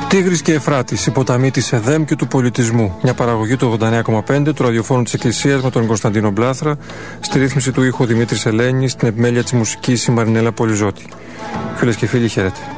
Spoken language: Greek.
Τίγρης και Εφράτης, η ποταμή της ΕΔΕΜ και του πολιτισμού. Μια παραγωγή του 89,5 του ραδιοφώνου της Εκκλησίας με τον Κωνσταντίνο Μπλάθρα, στη ρύθμιση του ήχου Δημήτρης Ελένης, στην επιμέλεια της μουσικής η Μαρινέλα Πολυζώτη. Φίλες και φίλοι, χαίρετε.